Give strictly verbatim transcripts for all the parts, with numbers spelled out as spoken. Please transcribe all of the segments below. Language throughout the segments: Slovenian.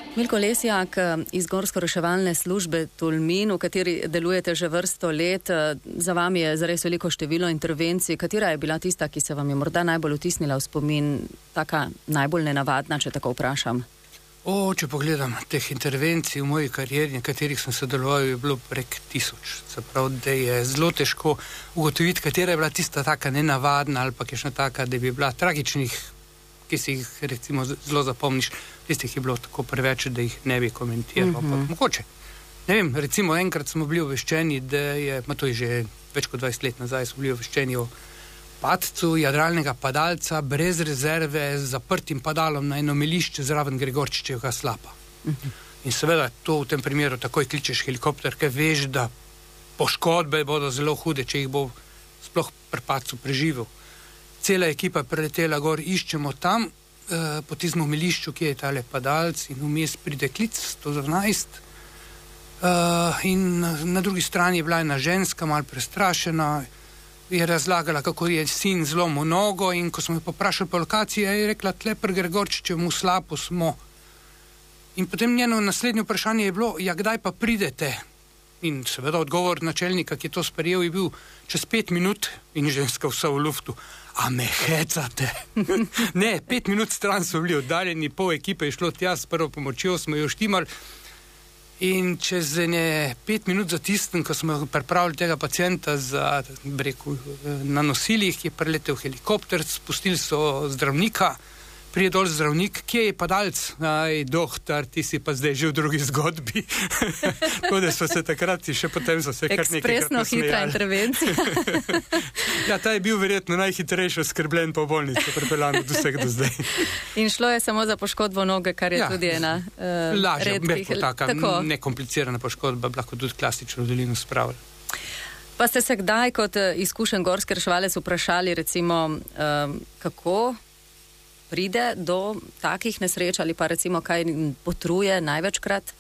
Milko Lesjak iz Gorsko-reševalne službe Tolmin, v kateri delujete že vrsto let. Za vami je zares veliko število intervencij. Katera je bila tista, ki se vam je morda najbolj vtisnila v spomin, taka najbolj nenavadna, če tako vprašam? O, če pogledam teh intervencij v moji karieri, na katerih sem sodeloval, je bilo prek tisoč. Se pravi, da je zelo težko ugotoviti, katera je bila tista taka nenavadna ali pa kakšna taka, da bi bila tragičnih, ki si jih recimo zelo zapomniš, tistih je bilo tako preveč, da jih ne bi komentiral. Mm-hmm. Mogoče. Ne vem, recimo enkrat smo bili obveščeni, da je, ma to je že več kot dvajset let nazaj, smo bili obveščeni o padcu jadralnega padalca brez rezerve z zaprtim padalom na eno melišče zraven Gregorčičevega slapa. Mm-hmm. In seveda to v tem primeru takoj kličeš helikopter, ker veš, da poškodbe bodo zelo hude, če jih bo sploh pri padcu preživel. Cela ekipa preletela gor, iščemo tam, eh, po tistem melišču, ki je tale padalc, in vmes pride klic sto dvanajst. Eh, in na drugi strani je bila ena ženska, malo prestrašena, je razlagala, kako je sin zlomil nogo, in ko smo jo poprašali po lokaciji, je rekla, tle pri Gregorčičevem slapu smo. In potem njeno naslednje vprašanje je bilo, ja, kdaj pa pridete? In seveda odgovor načelnika, ki je to sprejel, je bil čez pet minut, in ženska vsa v luftu. A me hecate? Ne, pet minut stran so bili oddaljeni, pol ekipe je šlo tja s prvo pomočjo, smo jo štimali. In čez ne pet minut za tistem, ko smo pripravili tega pacienta za, breku, na nosilih, je preletel helikopter, spustili so zdravnika, prije dol zdravnik, kje je padalc? Aj, doktor, ti si pa zdaj že v drugi zgodbi. Tako da so se takrat in še potem so se kar nekaj Ekspresno hitra intervencija. Ja, ta je bil verjetno najhitrejši oskrbljen po bolnici, pripeljan od vseh do zdaj. In šlo je samo za poškodbo noge, kar je ja, tudi ena uh, lažja, redkih. Taka nekomplicirana poškodba, lahko tudi klasično dolino spravili. Pa ste se kdaj kot izkušen gorski reševalec vprašali, recimo, um, kako pride do takih nesreč ali pa recimo kaj potruje največkrat?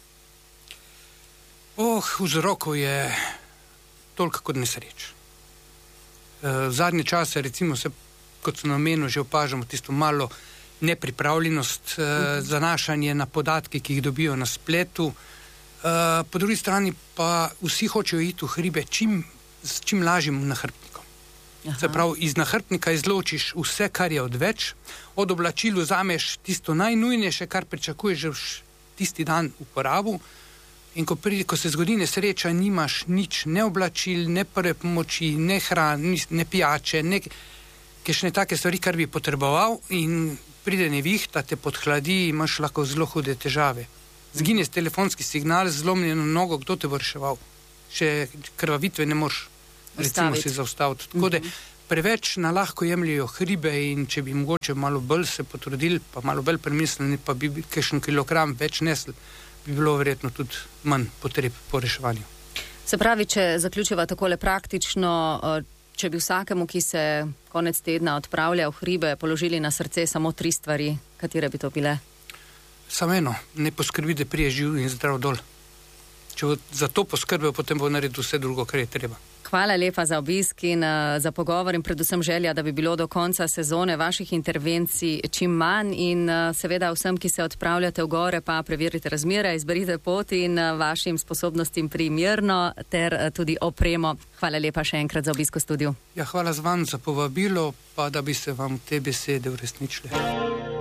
Oh, vzrokov je toliko kot nesreč. V zadnje čase recimo se, kot sem omenil, že opažamo tisto malo nepripravljenost, uh-huh. zanašanje na podatke, ki jih dobijo na spletu. Po drugi strani pa vsi hočejo iti v hribe čim, s čim lažjim nahrbtnikom. Se pravi, iz nahrbtnika izločiš vse, kar je odveč, od oblačil vzameš tisto najnujnejše, kar pričakuješ že tisti dan v uporabu, in ko, pridi, ko se zgodi nesreča, nimaš nič, ne oblačil, ne prve pomoči, ne hrane, ne pijače, ne kakšne take stvari, kar bi potreboval, in pride nevihta, te podhladi, imaš lahko zelo hude težave. Zgine telefonski signal, zlomljeno nogo, kdo te bo reševal? Še krvavitve ne moreš recimo si zaustaviti. Tako da preveč na lahko jemljajo hribe, in če bi mogoče malo bolj se potrudili, pa malo bolj premislili, pa bi kakšen kilogram več nesli, bi bilo verjetno tudi manj potreb po reševanju. Se pravi, če zaključiva takole praktično, če bi vsakemu, ki se konec tedna odpravlja v hribe, položili na srce samo tri stvari, katere bi to bile? Samo eno, ne poskrbi, da prije živ in zdrav dol. Če bo za to poskrbel, potem bo naredil vse drugo, kar je treba. Hvala lepa za obisk in uh, za pogovor in predvsem želja, da bi bilo do konca sezone vaših intervencij čim manj, in uh, seveda vsem, ki se odpravljate v gore, pa preverite razmere, izberite pot in uh, vašim sposobnostim primerno ter uh, tudi opremo. Hvala lepa še enkrat za obisk v studiu. Ja, hvala z vam za povabilo, pa da bi se vam te besede uresničile.